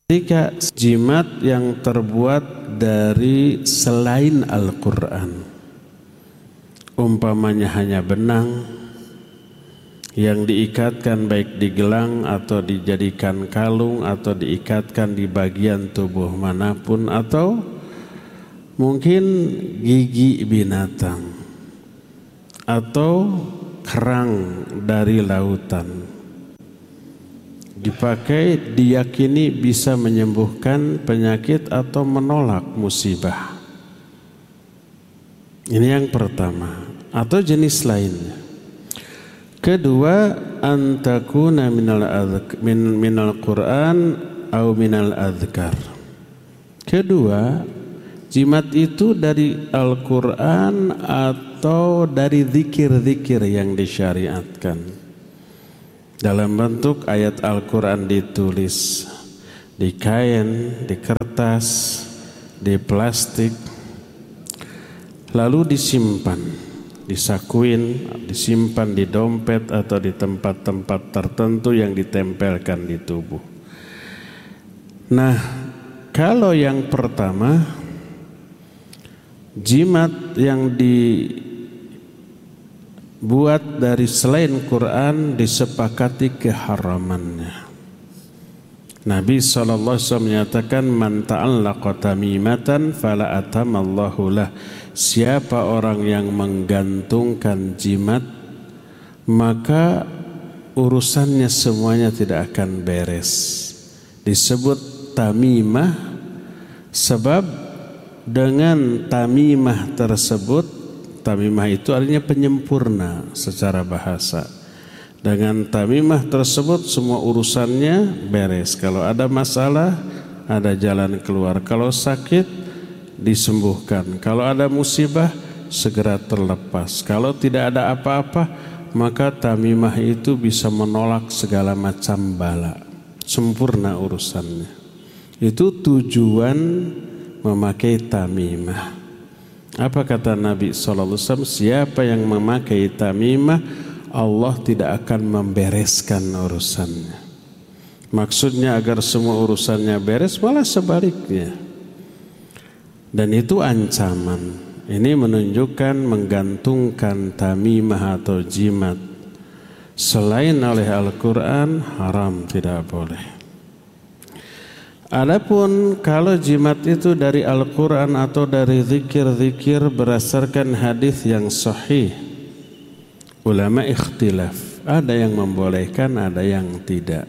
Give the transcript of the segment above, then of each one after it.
Ketika jimat yang terbuat dari selain Al-Quran, umpamanya hanya benang yang diikatkan baik di gelang atau dijadikan kalung atau diikatkan di bagian tubuh manapun, atau mungkin gigi binatang atau kerang dari lautan, dipakai diyakini bisa menyembuhkan penyakit atau menolak musibah. Ini yang pertama, atau jenis lainnya. Kedua, antakuna minal Quran atau minal adhkar. Kedua, jimat itu dari Al-Quran atau dari zikir-zikir yang disyariatkan. Dalam bentuk ayat Al-Quran ditulis di kain, di kertas, di plastik, lalu disimpan, disakuin, disimpan di dompet atau di tempat-tempat tertentu yang ditempelkan di tubuh. Nah, kalau yang pertama, jimat yang buat dari selain Quran disepakati keharamannya. Nabi SAW menyatakan, man ta'allaqa tamimatan fala atamallahu lah. Siapa orang yang menggantungkan jimat, maka urusannya semuanya tidak akan beres. Disebut tamimah sebab dengan tamimah tersebut, tamimah itu artinya penyempurna secara bahasa. Dengan tamimah tersebut semua urusannya beres. Kalau ada masalah, ada jalan keluar. Kalau sakit, disembuhkan. Kalau ada musibah, segera terlepas. Kalau tidak ada apa-apa, maka tamimah itu bisa menolak segala macam bala. Sempurna urusannya. Itu tujuan memakai tamimah. Apa kata Nabi SAW? Siapa yang memakai tamimah, Allah tidak akan membereskan urusannya. Maksudnya agar semua urusannya beres, malah sebaliknya. Dan itu ancaman. Ini menunjukkan menggantungkan tamimah atau jimat selain oleh Al-Quran haram, tidak boleh. Adapun kalau jimat itu dari Al-Quran atau dari zikir-zikir berdasarkan hadis yang sahih, ulama ikhtilaf. Ada yang membolehkan, ada yang tidak.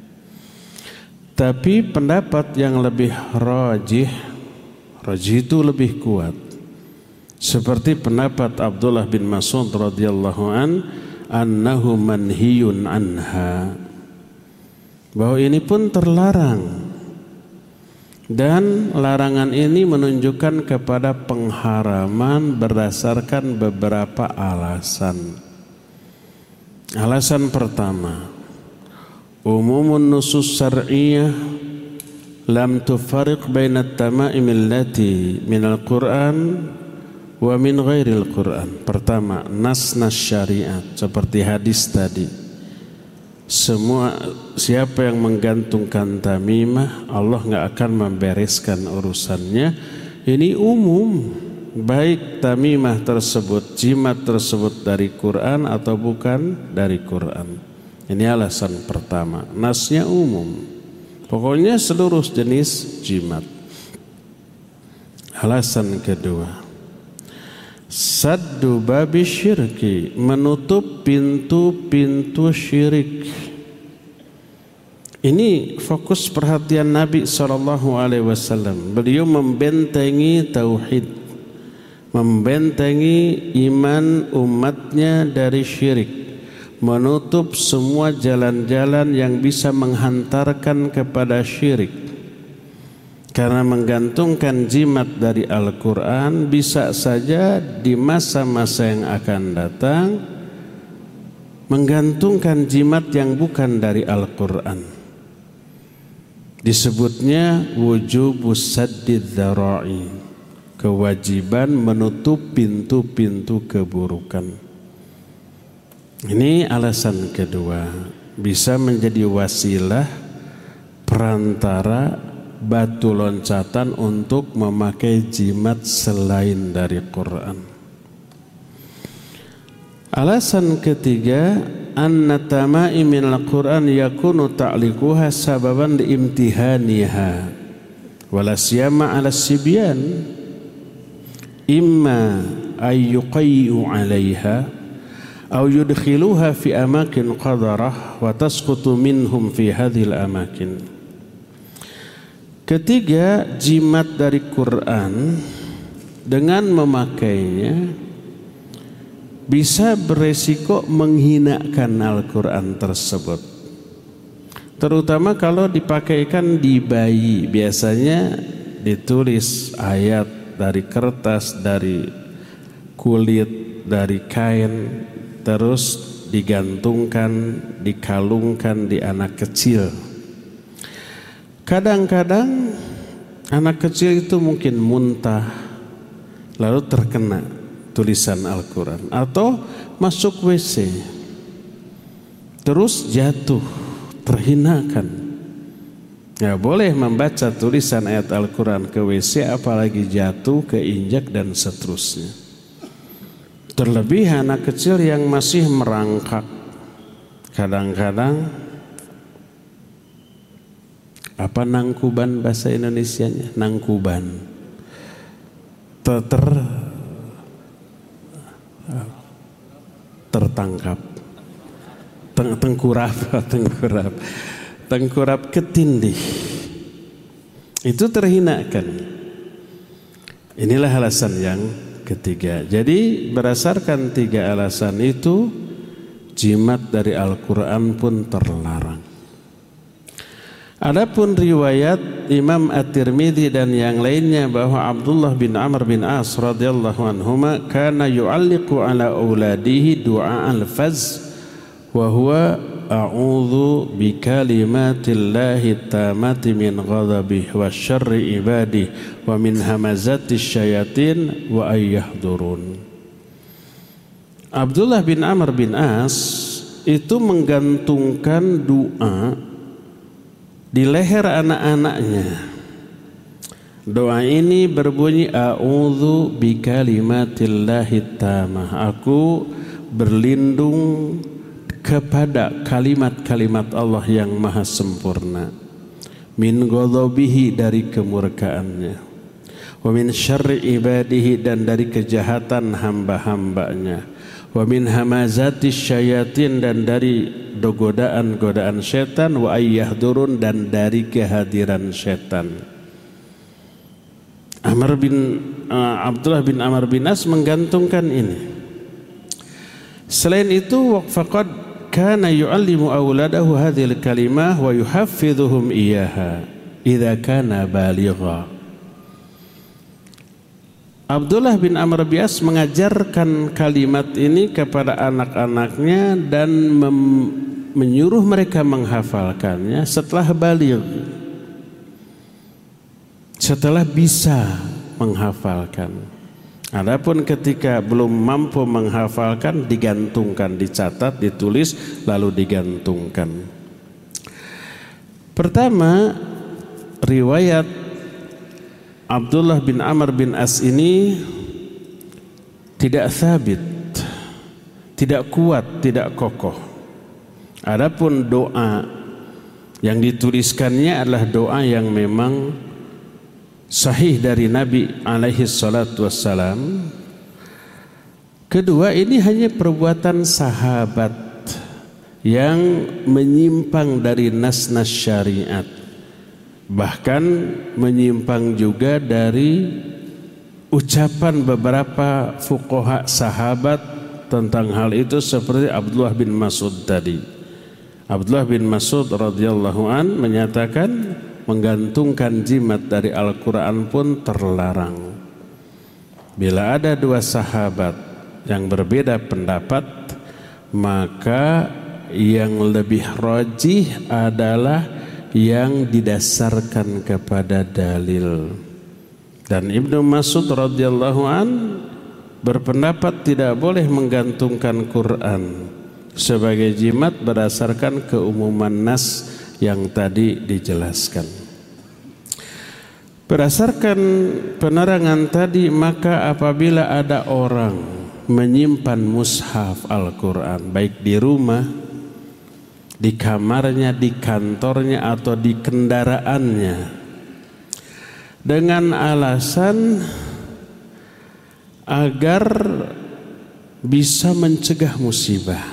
Tapi pendapat yang lebih rajih itu lebih kuat. Seperti pendapat Abdullah bin Mas'ud radhiyallahu annahu manhiyun anha, bahwa ini pun terlarang. Dan larangan ini menunjukkan kepada pengharaman berdasarkan beberapa alasan. Alasan pertama, umumun nusus syar'iyyah lam tufariq baina at-tama'im allati min al-Qur'an wa min ghairil Qur'an. Pertama, nas-nas syariat seperti hadis tadi. Semua siapa yang menggantungkan tamimah, Allah enggak akan membereskan urusannya. Ini umum, baik tamimah tersebut, jimat tersebut dari Quran atau bukan dari Quran. Ini alasan pertama. Nasnya umum, pokoknya seluruh jenis jimat. Alasan kedua, saddu babi syirki, menutup pintu-pintu syirik. Ini fokus perhatian Nabi SAW. Beliau membentengi tauhid, membentengi iman umatnya dari syirik, menutup semua jalan-jalan yang bisa menghantarkan kepada syirik. Karena menggantungkan jimat dari Al-Quran bisa saja di masa-masa yang akan datang menggantungkan jimat yang bukan dari Al-Quran. Disebutnya wujubus saddid dzara'i, kewajiban menutup pintu-pintu keburukan. Ini alasan kedua, bisa menjadi wasilah perantara batu loncatan untuk memakai jimat selain dari Quran. Alasan ketiga, anna tamaim minal Quran yakunu ta'liquha sababan liimtihaniha wala siyama 'ala sibyan imma ay yuqayyu 'alayha aw yudkhiluha fi amakin qadarah wa tasqutu minhum fi hadhil amakin. Ketiga, jimat dari Quran dengan memakainya bisa beresiko menghinakan Al-Quran tersebut, terutama kalau dipakaikan di bayi. Biasanya ditulis ayat dari kertas, dari kulit, dari kain, terus digantungkan, dikalungkan di anak kecil. Kadang-kadang anak kecil itu mungkin muntah lalu terkena tulisan Al-Quran, atau masuk WC terus jatuh, terhinakan. Ya, boleh membaca tulisan ayat Al-Quran ke WC, apalagi jatuh, keinjak dan seterusnya. Terlebih anak kecil yang masih merangkak, kadang-kadang apa nangkuban bahasa Indonesianya, nangkuban, tertangkap, tengkurap ketindih, itu terhinakan. Inilah alasan yang ketiga. Jadi berdasarkan tiga alasan itu, jimat dari Al-Quran pun terlarang. Adapun riwayat Imam At-Tirmidzi dan yang lainnya bahwa Abdullah bin Amr bin As radhiyallahu anhuma kana yu'alliqu ala auladihi du'a al-faz wa huwa a'udzu bi kalimatillahi tammati min ghadabihi wa syarri ibadihi wa min hamazati syayatin wa ayyahdurun. Abdullah bin Amr bin As itu menggantungkan doa di leher anak-anaknya. Doa ini berbunyi a'udzu bikalimatillahi tammah. Aku berlindung kepada kalimat-kalimat Allah yang maha sempurna. Min ghadabihi, dari kemurkaannya. Wa min syarri ibadihi, dan dari kejahatan hamba-hambanya. Wa min hamazati syayatin, dan dari godaan-godaan setan. Wa ayyahdurun, dan dari kehadiran setan. Abdullah bin Amr bin As menggantungkan ini. Selain itu, faqad kana yu'allimu auladahu hadhil kalimah wa yuhaffidhuhum iyyaha idza kana baligha. Abdullah bin Amr bin As mengajarkan kalimat ini kepada anak-anaknya dan menyuruh mereka menghafalkannya setelah baligh, setelah bisa menghafalkan. Adapun ketika belum mampu menghafalkan, digantungkan, dicatat, ditulis, lalu digantungkan. Pertama, riwayat Abdullah bin Amr bin As ini tidak sabit, tidak kuat, tidak kokoh. Adapun doa yang dituliskannya adalah doa yang memang sahih dari Nabi alaihi salatu wassalam. Kedua, ini hanya perbuatan sahabat yang menyimpang dari nas-nas syariat, bahkan menyimpang juga dari ucapan beberapa fuqaha sahabat tentang hal itu, seperti Abdullah bin Mas'ud tadi. Abdullah bin Mas'ud radhiyallahu an menyatakan menggantungkan jimat dari Al-Quran pun terlarang. Bila ada dua sahabat yang berbeda pendapat, maka yang lebih rajih adalah yang didasarkan kepada dalil. Dan Ibnu Mas'ud radhiyallahu an berpendapat tidak boleh menggantungkan Quran sebagai jimat berdasarkan keumuman nas yang tadi dijelaskan. Berdasarkan penerangan tadi, maka apabila ada orang menyimpan mushaf Al-Quran baik di rumah, di kamarnya, di kantornya, atau di kendaraannya dengan alasan agar bisa mencegah musibah,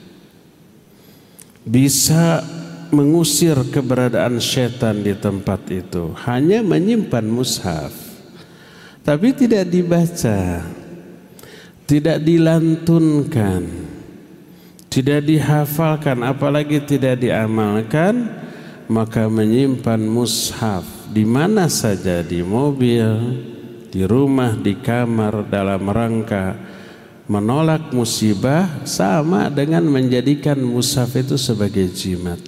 bisa mengusir keberadaan syaitan di tempat itu, hanya menyimpan mushaf tapi tidak dibaca, tidak dilantunkan, tidak dihafalkan, apalagi tidak diamalkan, maka menyimpan mushaf di mana saja, di mobil, di rumah, di kamar, dalam rangka menolak musibah, sama dengan menjadikan mushaf itu sebagai jimat.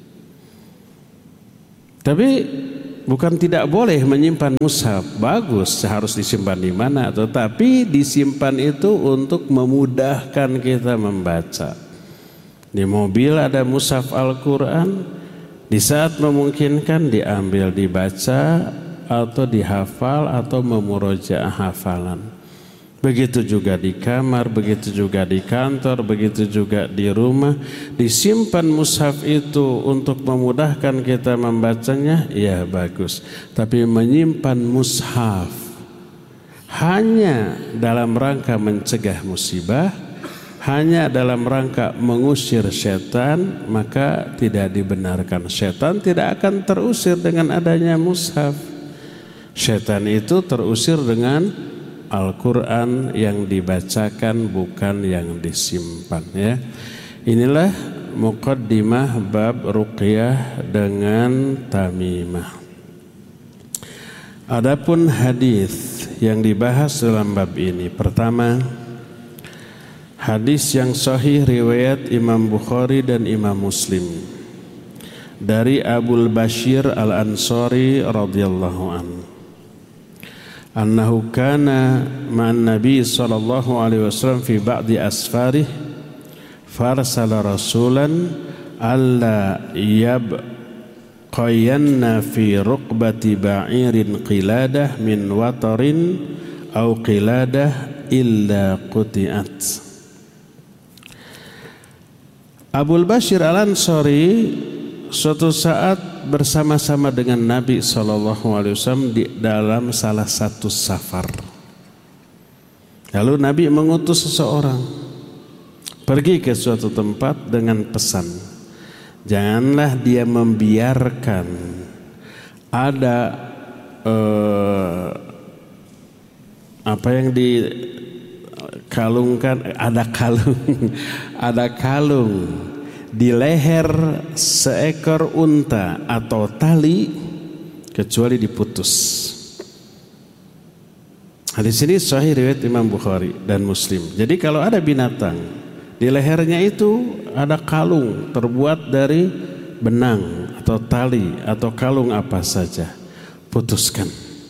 Tapi bukan tidak boleh menyimpan mushaf, bagus, harus disimpan di mana, tetapi disimpan itu untuk memudahkan kita membaca. Di mobil ada mushaf Al-Quran, di saat memungkinkan diambil, dibaca atau dihafal atau memurojaah hafalan. Begitu juga di kamar, begitu juga di kantor, begitu juga di rumah. Disimpan mushaf itu untuk memudahkan kita membacanya, ya bagus. Tapi menyimpan mushaf hanya dalam rangka mencegah musibah, hanya dalam rangka mengusir setan, maka tidak dibenarkan. Setan tidak akan terusir dengan adanya mushaf. Setan itu terusir dengan Al-Quran yang dibacakan, bukan yang disimpan, ya. Inilah muqaddimah bab ruqyah dengan tamimah. Adapun hadis yang dibahas dalam bab ini, pertama, hadis yang sahih riwayat Imam Bukhari dan Imam Muslim dari Abul Bashir Al-Ansari radhiyallahu anhu, annahu kana ma'an nabi sallallahu alaihi wasallam fi ba'di asfarih farsala rasulan alla yabqayanna fi ruqbati ba'irin qiladah min watarin aw qiladah illa quti'at. Abul Bashir Al-Ansari suatu saat bersama-sama dengan Nabi SAW di dalam salah satu safar. Lalu Nabi mengutus seseorang pergi ke suatu tempat dengan pesan, janganlah dia membiarkan ada apa yang dikalungkan, ada kalung di leher seekor unta atau tali kecuali diputus. Hadis ini sahih riwayat Imam Bukhari dan Muslim. Jadi kalau ada binatang di lehernya itu ada kalung terbuat dari benang atau tali atau kalung apa saja, putuskan.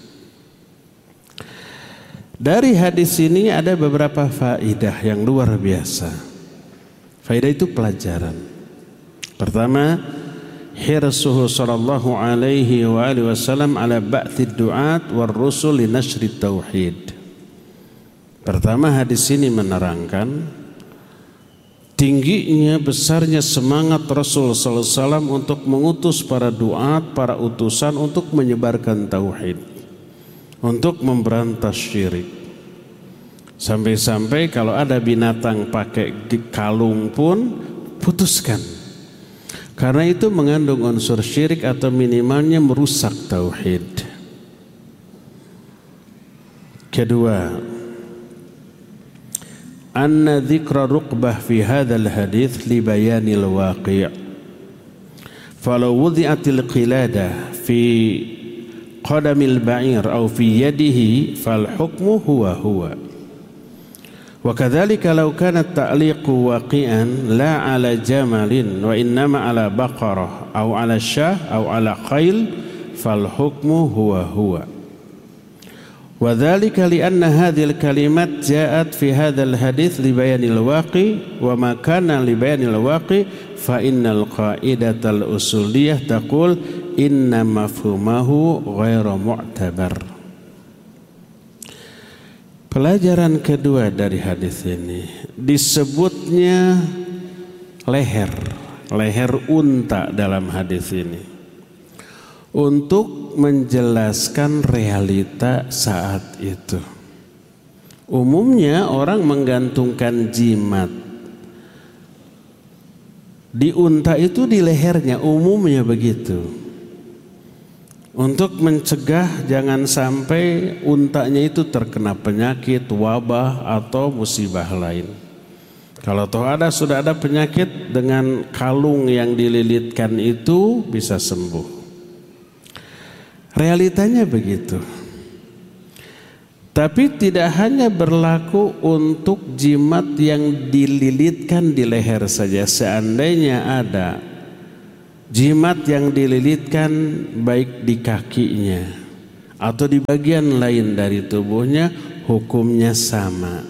Dari hadis ini ada beberapa faidah yang luar biasa. Faidah itu pelajaran. Pertama, hirsuhu sallallahu alaihi wa alihi wasallam ala ba'thid du'at war rusul li nashri tauhid. Pertama, hadis ini menerangkan tingginya, besarnya semangat Rasul sallallahu alaihi wasallam untuk mengutus para duat, para utusan untuk menyebarkan tauhid, untuk memberantas syirik. Sampai-sampai kalau ada binatang pakai kalung pun putuskan, karena itu mengandung unsur syirik atau minimalnya merusak tauhid. Kedua, anna dzikra ruqbah fi hadzal hadits li bayanil waqi'. Falau wudi'atil qiladah fi qadamil ba'ir aw fi yadihi fal hukmu huwa huwa. وكذلك لو كان التعليق واقعا لا على جمل وإنما على بقرة أو على شاة أو على خيل فالحكم هو هو. وذلك لأن هذه الكلمات جاءت في هذا الحديث لبيان الواقع وما كان لبيان الواقع فإن القاعدة الأصولية تقول inna mafhumahu ghairu mu'tabar. Pelajaran kedua dari hadis ini, disebutnya leher unta dalam hadis ini untuk menjelaskan realita saat itu. Umumnya orang menggantungkan jimat di unta itu di lehernya, umumnya begitu. Untuk mencegah jangan sampai untanya itu terkena penyakit, wabah atau musibah lain. Kalau sudah ada penyakit, dengan kalung yang dililitkan itu bisa sembuh. Realitanya begitu. Tapi tidak hanya berlaku untuk jimat yang dililitkan di leher saja. Seandainya ada jimat yang dililitkan baik di kakinya atau di bagian lain dari tubuhnya, hukumnya sama.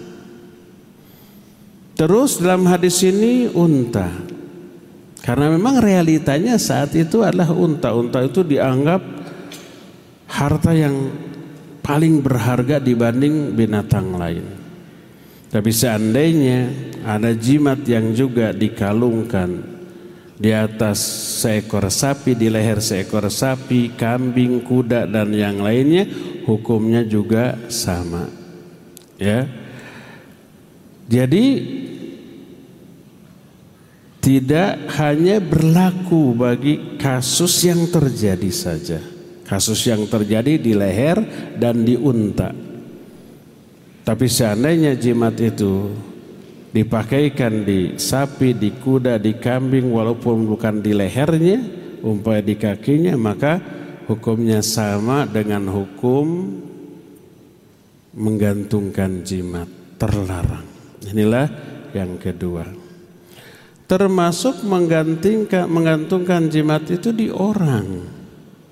Terus dalam hadis ini unta, karena memang realitanya saat itu adalah unta. Unta itu dianggap harta yang paling berharga dibanding binatang lain. Tapi seandainya ada jimat yang juga dikalungkan di atas seekor sapi, di leher seekor sapi, kambing, kuda dan yang lainnya, hukumnya juga sama. Ya. Jadi tidak hanya berlaku bagi kasus yang terjadi saja. Kasus yang terjadi di leher dan di unta. Tapi seandainya jimat itu dipakaikan di sapi, di kuda, di kambing, walaupun bukan di lehernya, umpamanya di kakinya, maka hukumnya sama dengan hukum menggantungkan jimat, terlarang. Inilah yang kedua. Termasuk menggantungkan jimat itu di orang.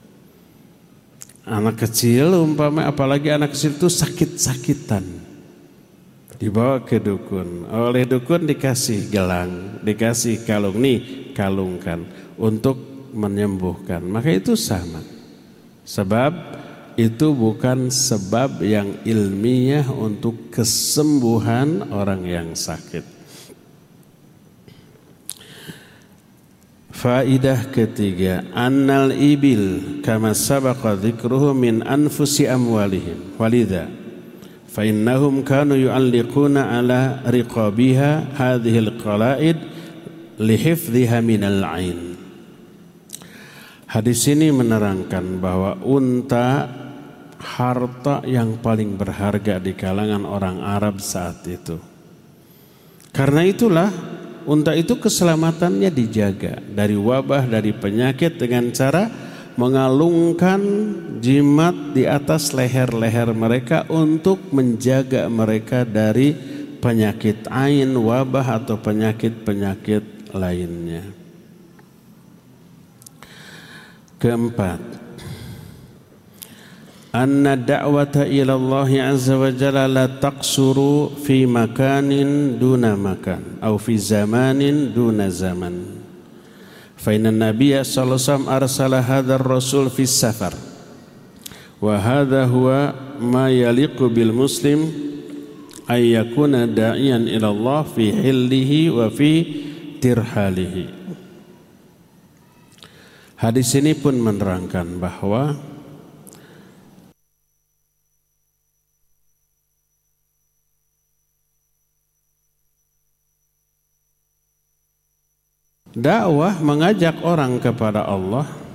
Anak kecil umpamanya, apalagi anak kecil itu sakit-sakitan, dibawa ke dukun, oleh dukun dikasih gelang, dikasih kalung, nih kalungkan untuk menyembuhkan, maka itu sama. Sebab itu bukan sebab yang ilmiah untuk kesembuhan orang yang sakit. Faidah ketiga, annal ibil kama sabaqa dzikruhu min anfusi amwalihim walidha fa innahum kanu yu'alliquna ala riqabiha hadhihi alqalaid lihifdhiha minal ain. Hadis ini menerangkan bahwa unta harta yang paling berharga di kalangan orang Arab saat itu. Karena itulah unta itu keselamatannya dijaga dari wabah, dari penyakit dengan cara mengalungkan jimat di atas leher-leher mereka untuk menjaga mereka dari penyakit ain, wabah atau penyakit-penyakit lainnya. Keempat, anna da'wata ila Allah azza wa jalla la taqsuru fi makanin duna makan atau fi zamanin duna zaman. Fa inna nabiyya sallallahu alaihi wasallam arsala hadzal rasul fi safar wa hadha huwa ma yaliqu bil muslim ay yakuna da'iyan ila Allah fi hillihi wa fi tirhalihi. Hadis ini pun menerangkan bahwa dakwah mengajak orang kepada Allah